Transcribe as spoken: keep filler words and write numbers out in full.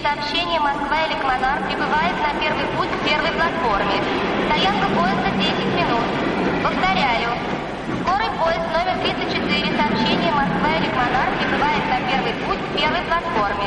Сообщение Москва-Электронар прибывает на первый путь к первой платформе. Стоянка поезда десять минут. Повторяю. Скорый поезд номер тридцать четыре. Сообщение Москва-Электронар прибывает на первый путь к первой платформе.